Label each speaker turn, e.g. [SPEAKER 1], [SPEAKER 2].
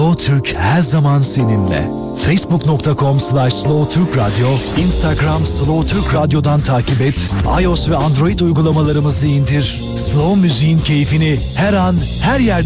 [SPEAKER 1] Slow Türk her zaman seninle. Facebook.com/Slow Türk Radyo, Instagram Slow Türk Radyo'dan takip et, iOS ve Android uygulamalarımızı indir. Slow müziğin keyfini her an, her yerde